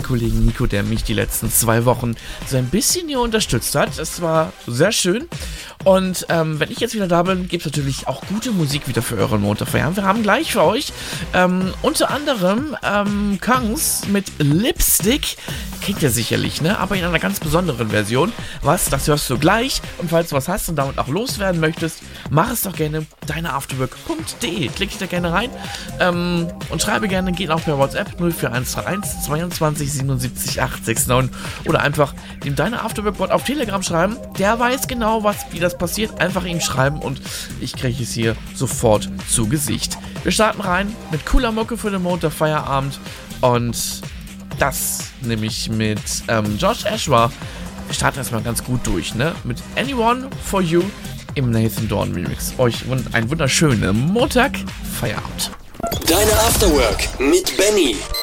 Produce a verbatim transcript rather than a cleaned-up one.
Kollegen Nico, der mich die letzten zwei Wochen so ein bisschen hier unterstützt hat. Es war sehr schön. Und ähm, wenn ich jetzt wieder da bin, gibt es natürlich auch gute Musik wieder für euren Montagfeiern. Wir haben gleich für euch ähm, unter anderem ähm, Kongs mit Lipstick. Kennt ihr sicherlich, ne? Aber in einer ganz besonderen Version. Was? Das hörst du gleich. Und falls du was hast und damit auch loswerden möchtest, mach es doch gerne deineafterwork punkt de. Klick dich da gerne rein ähm, und schreibe gerne, geht auch per WhatsApp null vier eins drei eins zweiundzwanzig siebenundsiebzig acht sechs neun oder einfach dem Deine Afterwork-Bot auf Telegram schreiben. Der weiß genau, was, wie das passiert. Einfach ihm schreiben und ich kriege es hier sofort zu Gesicht. Wir starten rein mit cooler Mucke für den Montagfeierabend und das nämlich mit ähm, Josh Ashwa. Wir starten erstmal ganz gut durch, ne? Mit Anyone for You im Nathan Dawn Remix. Euch einen wunderschönen Montag Feierabend. Deine Afterwork mit Benny.